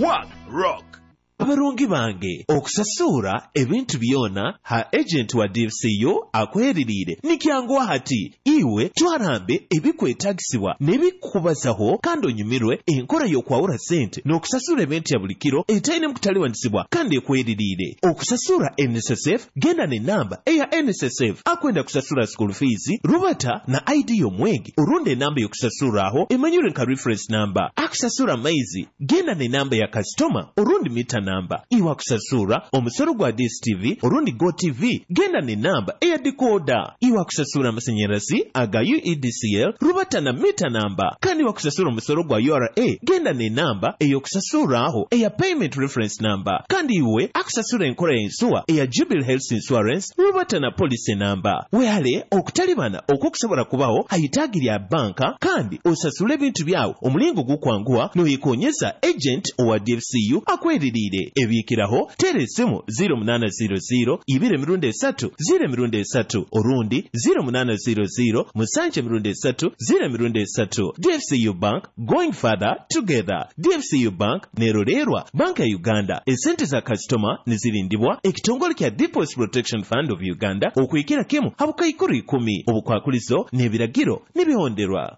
One Rock. Abarungi bange okusasura ebintu byona ha agent wa DFCU akweririre nikyanguwa hati iwe twarambe ebikwetagisibwa nebikubazaho kandi onyumirwe enkora y'okwawura sente n'okusasura ebintu ya buli kiro etaine mukutaliwanisibwa kandi ekweririre okusasura NSSF genda ne namba eya NSSF akwenda kusasura school fees rubata na ID y'omwegi orunde namba y'okusasura aho emanyure nka reference number akusasura maizi genda ne namba ya customer orundi mita namba iwa kusasura omusoro gwa DSTV orundi Go TV genda ne namba eya decoder iwa kusasura amashanyarazi aga UEDCL rubata na mita namba kandi wa kusasura omusoro gwa URA genda ne namba eyo kusasura aho eya payment reference number kandi iwe akusasura enkora y'ensuwa eya Jubilee Health Insurance rubata na policy number wehale okutalibana okukusobola kubaho hayitagiri ya banka kandi osasule ebintu byawo omulingo gukwanguwa noyekonyeza agent owa DFCU akweririre ebikiraho teresimu 0800 2 3 orundi 0800 3 DFCU Bank, going further together. DFCU Bank nerorerwa banka ya Uganda esente za customer nizirindibwa ekitongole kya Deposit Protection Fund of Uganda okwikira kemu habuka 10 obukwakulizo n'ebiragiro n'ebihonderwa.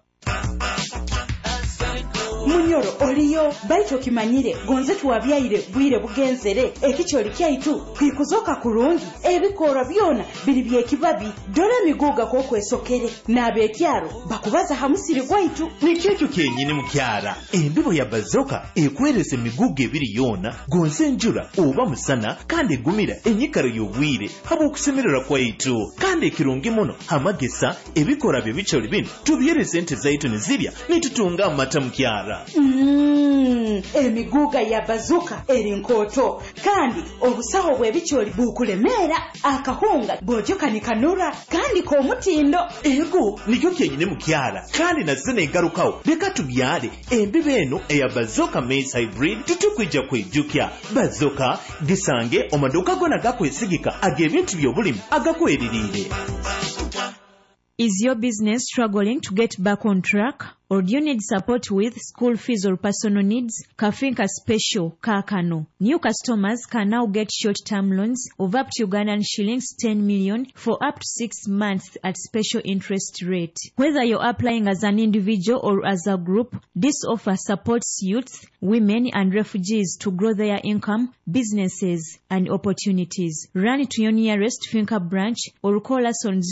Munyoro oliyo baito kimanyire gonze tuwabyaire bwire bugenzere ekicholi kyaitu kwikuzoka kurungi ebikora byona biri byekibabi dole miguga ko kwesokere nabekyaro bakubaza hamusiri gwaitu nikyo kyenyine mukyara embibo ya bazoka ekwerese miguga ebiri yona gonze njura oba musana kandi gumira enyikaro y'obwire habo okusemerera kwaitu kandi kirungi muno hamagesa ebikora bye bicholi bino tubyere sente zaitu nezirya nitutunga amata mukyara. Emiguga ya bazuka erinkoto kandi obusaho bwebicholi bukulemera akahunga bojoka nikanura kandi ko mutindo ego nikyo kyenyine mukyala kandi nazene egarukawo leka tubyale embibeno eya bazoka maize hybrid tutukwija kwejukya bazoka gisange omaduka gona gakwesigika ag'ebintu by'obulimi agakweririre. Is your business struggling to get back on track? Or do you need support with school fees or personal needs? Kafinka Special Kakano. New customers can now get short-term loans of up to Ugandan shillings 10 million for up to 6 months at special interest rate. Whether you're applying as an individual or as a group, this offer supports youth, women and refugees to grow their income, businesses and opportunities. Run to your nearest Finca branch or call us on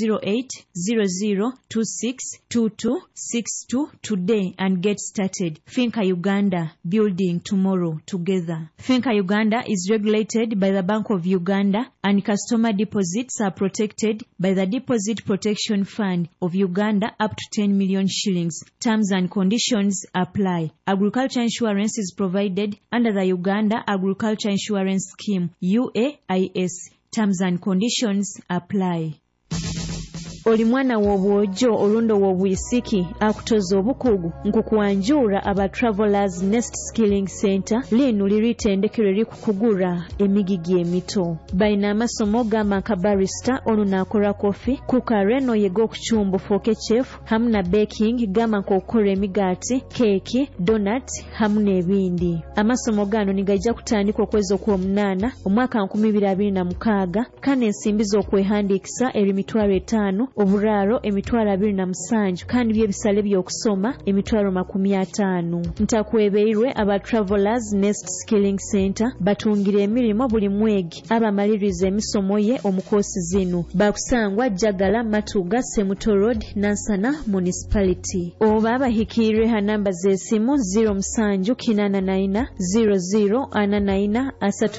0800262262 today and get started. Finca Uganda, building tomorrow together. Finca Uganda is regulated by the Bank of Uganda and customer deposits are protected by the Deposit Protection Fund of Uganda up to 10 million shillings. Terms and conditions apply. Agriculture insurance is provided under the Uganda Agriculture Insurance Scheme, UAIS. Terms and conditions apply. Oli mwana w'obwojo olundo w'obwisiki akutoza obukugu nkukuwanjura aba Travelers Nest Skilling Center lino liritendekero likukugura emigigi emito baina amasomo gama kabarista ono nakora kofi kukareno yego kuchumbo foke chef hamna baking gama kokora emigati keki donut hamna ebindi amasomo gano nigajja kutandika okwezo kwa 8 omwaka 2026 kane ensimbi z'okwehandikisa eri mitwalo 5 oburaro emitwalo 27 kandi byebisale by'okusoma emitwalo 50 ntakwebeirwe aba Travelers Nest Skilling Center batungire emirimu buli mwegi abamaliriza emisomo ye omukosi zino bakusangwa Jagala Matuga Semuto Road Nansana Municipality oba abahikirwe ha namba z'esimu 07 kinana 9 00 anana 3